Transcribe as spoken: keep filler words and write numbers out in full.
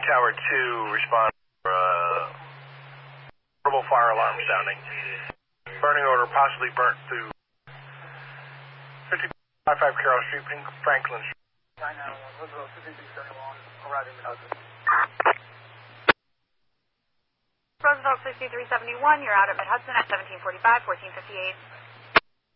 Tower two, respond for uh, portable fire alarm sounding. Burning order possibly burnt through fifty-five Carroll Street, Franklin Street. nine nine one, Roosevelt fifty-three seventy-one, arriving in Hudson. Roosevelt sixty-three seventy-one, you're out at Mid Hudson at seventeen forty-five, fourteen fifty-eight.